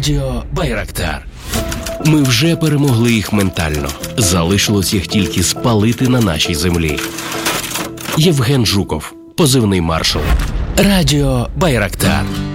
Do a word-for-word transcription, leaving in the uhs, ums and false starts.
Радіо Байрактар. Ми вже перемогли їх ментально. Залишилось їх тільки спалити на нашій землі. Євген Жуков, позивний маршал. Радіо Байрактар.